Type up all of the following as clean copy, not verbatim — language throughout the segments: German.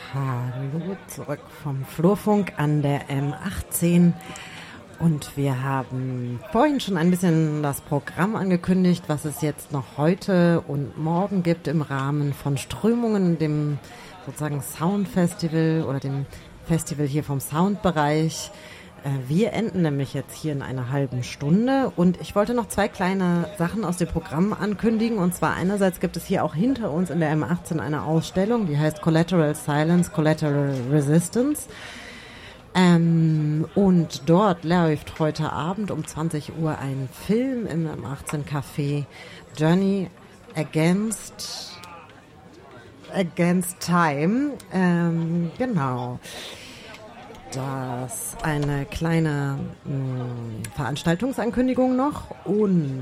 Hallo, zurück vom Flurfunk an der M18 und wir haben vorhin schon ein bisschen das Programm angekündigt, was es jetzt noch heute und morgen gibt im Rahmen von Strömungen, dem sozusagen Soundfestival oder dem Festival hier vom Soundbereich. Wir enden nämlich jetzt hier in einer halben Stunde und ich wollte noch 2 kleine Sachen aus dem Programm ankündigen, und zwar einerseits gibt es hier auch hinter uns in der M18 eine Ausstellung, die heißt Collateral Silence, Collateral Resistance, und dort läuft heute Abend um 20 Uhr ein Film im M18 Café, Journey Against Time, genau. Das eine kleine Veranstaltungsankündigung noch und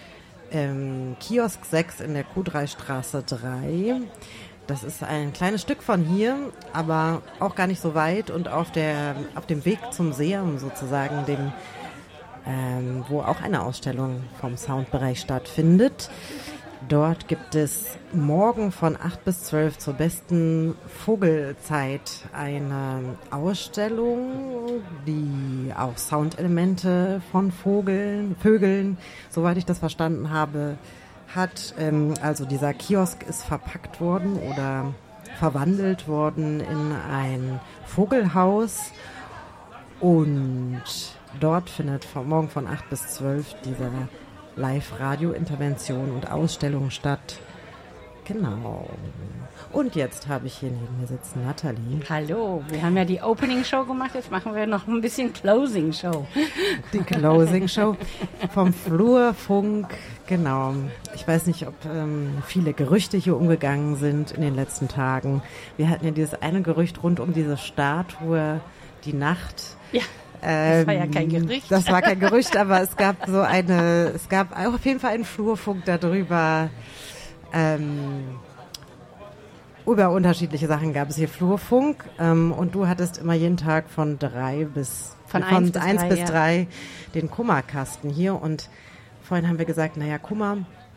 Kiosk 6 in der Q3 3. Das ist ein kleines Stück von hier, aber auch gar nicht so weit und auf dem Weg zum Seum sozusagen, wo auch eine Ausstellung vom Soundbereich stattfindet. Dort gibt es morgen von 8 bis 12 zur besten Vogelzeit eine Ausstellung, die auch Soundelemente von Vögeln, soweit ich das verstanden habe, hat. Also dieser Kiosk ist verpackt worden oder verwandelt worden in ein Vogelhaus und dort findet morgen von 8 bis 12 diese Live-Radio-Intervention und Ausstellung statt. Genau. Und jetzt habe ich hier neben mir sitzen Nathalie. Hallo, wir haben ja die Opening-Show gemacht, jetzt machen wir noch ein bisschen Closing-Show. Die Closing-Show vom Flurfunk, genau. Ich weiß nicht, ob viele Gerüchte hier umgegangen sind in den letzten Tagen. Wir hatten ja dieses eine Gerücht rund um diese Statue, die Nacht. Ja. Das war ja kein Gerücht. Das war kein Gerücht, aber es gab auf jeden Fall einen Flurfunk darüber. Über unterschiedliche Sachen gab es hier Flurfunk. Und du hattest immer jeden Tag von 1 bis 3 den Kummerkasten hier. Und vorhin haben wir gesagt, naja, Kummer,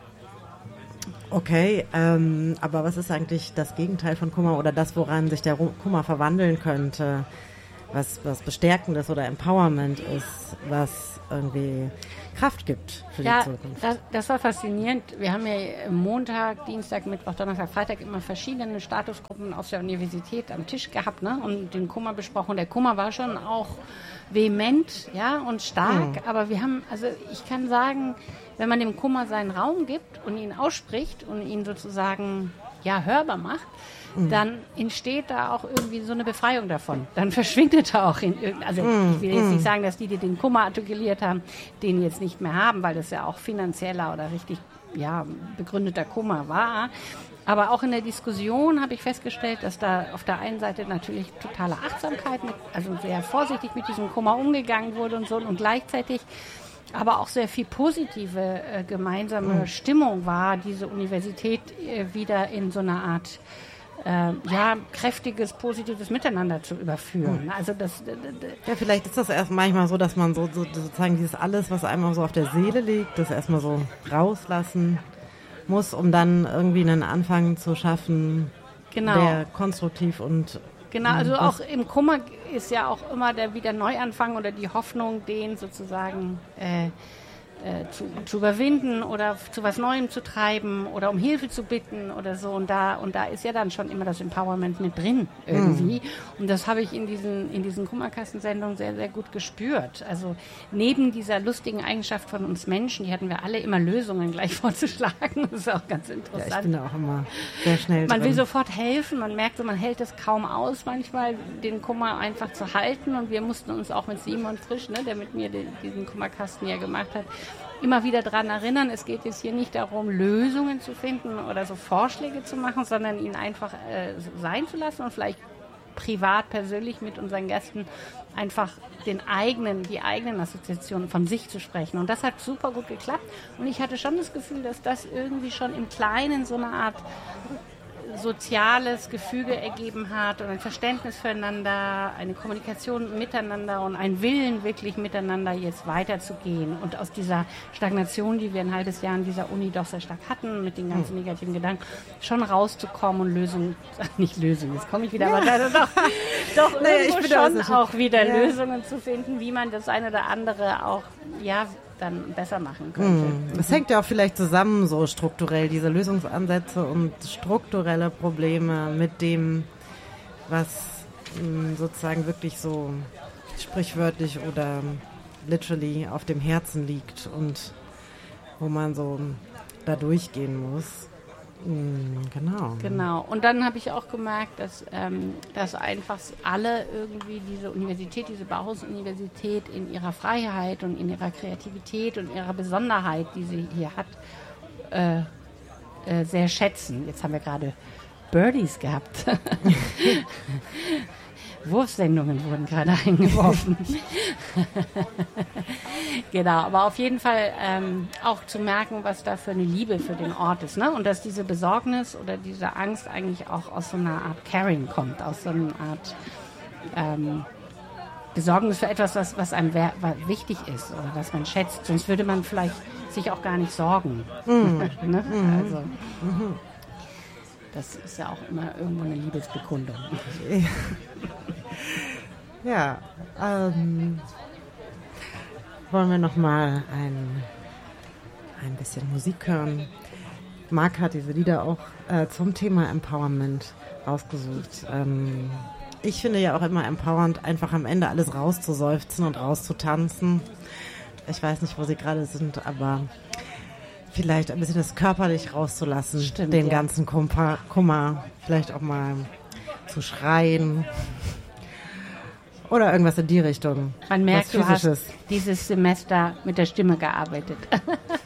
okay, aber was ist eigentlich das Gegenteil von Kummer oder das, woran sich der Kummer verwandeln könnte? Was Bestärkendes oder Empowerment ist, was irgendwie Kraft gibt für die Zukunft. Das war faszinierend. Wir haben ja Montag, Dienstag, Mittwoch, Donnerstag, Freitag immer verschiedene Statusgruppen aus der Universität am Tisch gehabt, ne, und den Kummer besprochen. Der Kummer war schon auch vehement, ja, und stark, aber ich kann sagen, wenn man dem Kummer seinen Raum gibt und ihn ausspricht und ihn sozusagen, hörbar macht, dann entsteht da auch irgendwie so eine Befreiung davon. Dann verschwindet er auch ich will jetzt nicht sagen, dass die den Kummer artikuliert haben, den jetzt nicht mehr haben, weil das ja auch finanzieller oder richtig, begründeter Kummer war. Aber auch in der Diskussion habe ich festgestellt, dass da auf der einen Seite natürlich totale Achtsamkeit, also sehr vorsichtig mit diesem Kummer umgegangen wurde und so, und gleichzeitig aber auch sehr viel positive gemeinsame Stimmung war, diese Universität wieder in so eine Art kräftiges, positives Miteinander zu überführen. Also vielleicht ist das erst manchmal so, dass man so sozusagen dieses alles, was einem so auf der Seele liegt, das erstmal so rauslassen muss, um dann irgendwie einen Anfang zu schaffen, der konstruktiv und genau, also auch im Kummer ist ja auch immer der wieder Neuanfang oder die Hoffnung, den sozusagen zu überwinden oder zu was Neuem zu treiben oder um Hilfe zu bitten oder so. Und da ist ja dann schon immer das Empowerment mit drin irgendwie. Und das habe ich in diesen Kummerkastensendungen sehr, sehr gut gespürt. Also neben dieser lustigen Eigenschaft von uns Menschen, die hatten wir alle immer Lösungen gleich vorzuschlagen. Das ist auch ganz interessant. Ja, ich bin da auch immer sehr schnell Man will sofort helfen. Man merkt so, man hält es kaum aus, manchmal den Kummer einfach zu halten. Und wir mussten uns auch mit Simon Frisch, der mit mir diesen Kummerkasten ja gemacht hat, immer wieder daran erinnern, es geht jetzt hier nicht darum, Lösungen zu finden oder so Vorschläge zu machen, sondern ihn einfach sein zu lassen und vielleicht privat, persönlich mit unseren Gästen einfach die eigenen Assoziationen von sich zu sprechen. Und das hat super gut geklappt. Und ich hatte schon das Gefühl, dass das irgendwie schon im Kleinen so eine Art soziales Gefüge ergeben hat und ein Verständnis füreinander, eine Kommunikation miteinander und ein Willen, wirklich miteinander jetzt weiterzugehen und aus dieser Stagnation, die wir ein halbes Jahr an dieser Uni doch sehr stark hatten, mit den ganzen negativen Gedanken, schon rauszukommen und jetzt komme ich wieder, aber doch irgendwo schon auch wieder Lösungen zu finden, wie man das eine oder andere auch, dann besser machen könnte. Das hängt ja auch vielleicht zusammen, so strukturell, diese Lösungsansätze und strukturelle Probleme mit dem, was sozusagen wirklich so sprichwörtlich oder literally auf dem Herzen liegt und wo man so da durchgehen muss. Genau. Und dann habe ich auch gemerkt, dass einfach alle irgendwie diese Universität, diese Bauhaus-Universität in ihrer Freiheit und in ihrer Kreativität und ihrer Besonderheit, die sie hier hat, sehr schätzen. Jetzt haben wir gerade Birdies gehabt. Wurfsendungen wurden gerade eingeworfen. Genau, aber auf jeden Fall auch zu merken, was da für eine Liebe für den Ort ist, ne? Und dass diese Besorgnis oder diese Angst eigentlich auch aus so einer Art Caring kommt, aus so einer Art Besorgnis für etwas, was einem wichtig ist oder was man schätzt. Sonst würde man vielleicht sich auch gar nicht sorgen. Ne? Also, das ist ja auch immer irgendwo eine Liebesbekundung. Ja, wollen wir noch mal ein bisschen Musik hören. Marc hat diese Lieder auch zum Thema Empowerment ausgesucht. Ich finde ja auch immer empowernd, einfach am Ende alles rauszuseufzen und rauszutanzen. Ich weiß nicht, wo sie gerade sind, aber vielleicht ein bisschen das körperlich rauszulassen. Stimmt, den ganzen Kummer, vielleicht auch mal zu schreien. Oder irgendwas in die Richtung. Man merkt, du hast dieses Semester mit der Stimme gearbeitet.